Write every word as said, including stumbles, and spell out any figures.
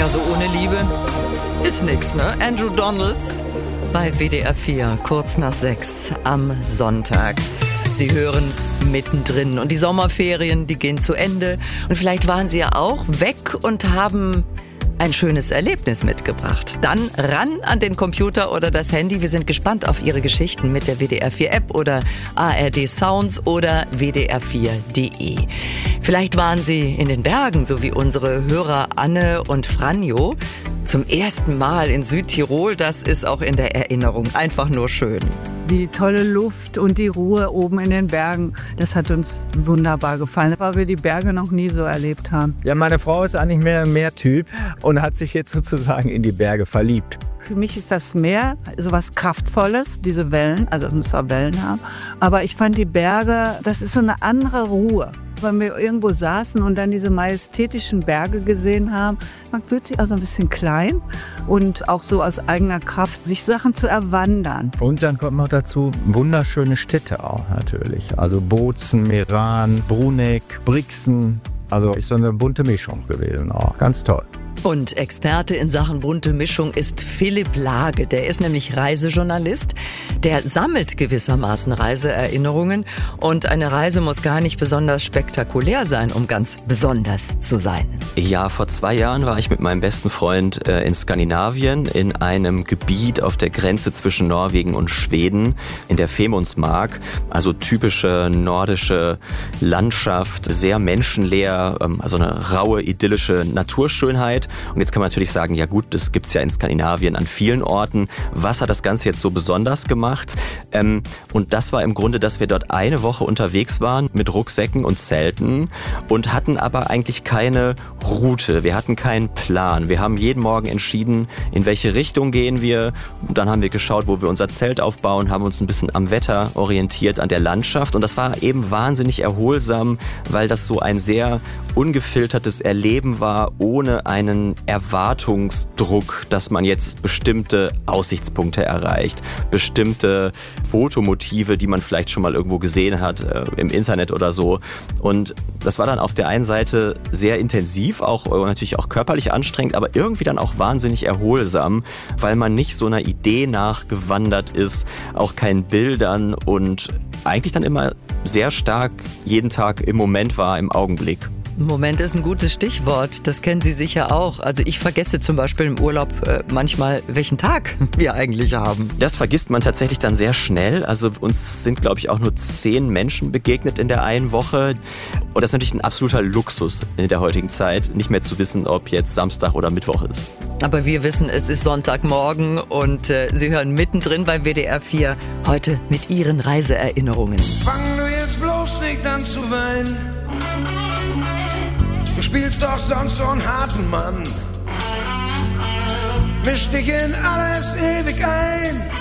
Ja, so ohne Liebe ist nix, ne? Andrew Donalds bei W D R vier, kurz nach sechs am Sonntag. Sie hören mittendrin und die Sommerferien, die gehen zu Ende. Und vielleicht waren Sie ja auch weg und haben ein schönes Erlebnis mitgebracht. Dann ran an den Computer oder das Handy. Wir sind gespannt auf Ihre Geschichten mit der W D R vier App oder A R D Sounds oder W D R vier Punkt de. Vielleicht waren Sie in den Bergen, so wie unsere Hörer Anne und Franjo. Zum ersten Mal in Südtirol, das ist auch in der Erinnerung einfach nur schön. Die tolle Luft und die Ruhe oben in den Bergen, das hat uns wunderbar gefallen, weil wir die Berge noch nie so erlebt haben. Ja, meine Frau ist eigentlich mehr ein Meertyp und hat sich jetzt sozusagen in die Berge verliebt. Für mich ist das Meer so was Kraftvolles, diese Wellen, also es muss auch Wellen haben. Aber ich fand die Berge, das ist so eine andere Ruhe. Wenn wir irgendwo saßen und dann diese majestätischen Berge gesehen haben, man fühlt sich auch so ein bisschen klein und auch so aus eigener Kraft, sich Sachen zu erwandern. Und dann kommt noch dazu wunderschöne Städte auch natürlich. Also Bozen, Meran, Bruneck, Brixen. Also ist so eine bunte Mischung gewesen auch. Ganz toll. Und Experte in Sachen bunte Mischung ist Philipp Lage. Der ist nämlich Reisejournalist. Der sammelt gewissermaßen Reiseerinnerungen. Und eine Reise muss gar nicht besonders spektakulär sein, um ganz besonders zu sein. Ja, vor zwei Jahren war ich mit meinem besten Freund äh, in Skandinavien, in einem Gebiet auf der Grenze zwischen Norwegen und Schweden, in der Femundsmark. Also typische nordische Landschaft, sehr menschenleer, ähm, also eine raue, idyllische Naturschönheit. Und jetzt kann man natürlich sagen, ja gut, das gibt's ja in Skandinavien an vielen Orten. Was hat das Ganze jetzt so besonders gemacht? Ähm, und das war im Grunde, dass wir dort eine Woche unterwegs waren mit Rucksäcken und Zelten und hatten aber eigentlich keine Route. Wir hatten keinen Plan. Wir haben jeden Morgen entschieden, in welche Richtung gehen wir. Und dann haben wir geschaut, wo wir unser Zelt aufbauen, haben uns ein bisschen am Wetter orientiert, an der Landschaft. Und das war eben wahnsinnig erholsam, weil das so ein sehr ungefiltertes Erleben war, ohne einen Erwartungsdruck, dass man jetzt bestimmte Aussichtspunkte erreicht, bestimmte Fotomotive, die man vielleicht schon mal irgendwo gesehen hat, äh, im Internet oder so. Und das war dann auf der einen Seite sehr intensiv, auch äh, natürlich auch körperlich anstrengend, aber irgendwie dann auch wahnsinnig erholsam, weil man nicht so einer Idee nachgewandert ist, auch keinen Bildern und eigentlich dann immer sehr stark jeden Tag im Moment war, im Augenblick. Moment ist ein gutes Stichwort, das kennen Sie sicher auch. Also ich vergesse zum Beispiel im Urlaub äh, manchmal, welchen Tag wir eigentlich haben. Das vergisst man tatsächlich dann sehr schnell. Also uns sind, glaube ich, auch nur zehn Menschen begegnet in der einen Woche. Und das ist natürlich ein absoluter Luxus in der heutigen Zeit, nicht mehr zu wissen, ob jetzt Samstag oder Mittwoch ist. Aber wir wissen, es ist Sonntagmorgen und äh, Sie hören mittendrin bei W D R vier heute mit Ihren Reiseerinnerungen. Fang du jetzt bloß nicht an zu weinen. Du spielst doch sonst so einen harten Mann. Misch dich in alles ewig ein.